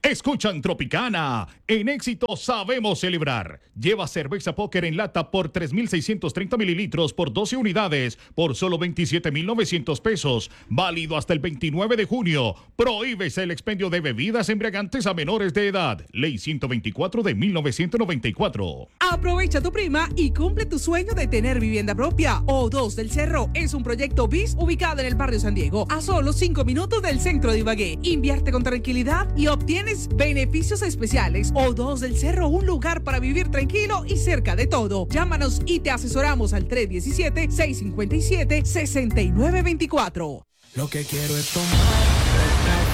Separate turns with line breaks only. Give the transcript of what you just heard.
Escuchan Tropicana. En Éxito sabemos celebrar. Lleva cerveza Póker en lata por 3,630 mililitros por 12 unidades por solo 27,900 pesos. Válido hasta el 29 de junio. Prohíbese el expendio de bebidas embriagantes a menores de edad. Ley 124 de 1994.
Aprovecha tu prima y cumple tu sueño de tener vivienda propia. O2 del Cerro es un proyecto BIS ubicado en el barrio San Diego, a solo 5 minutos del centro de Ibagué. Invierte con tranquilidad y obtienes beneficios especiales. O2 del Cerro, un lugar para vivir tranquilo y cerca de todo. Llámanos y te asesoramos al 317-657-6924.
Lo que quiero es tomar